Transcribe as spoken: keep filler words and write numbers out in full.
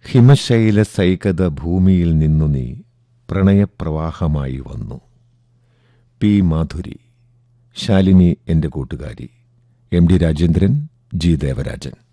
ഹിമശൈല സൈകത ഭൂമിയിൽ നിന്നു നീ പ്രണയപ്രവാഹമായി വന്നു. പി മാധുരി. ശാലിനി എൻ്റെ കൂട്ടുകാരി. M D Rajendran, G Devarajan.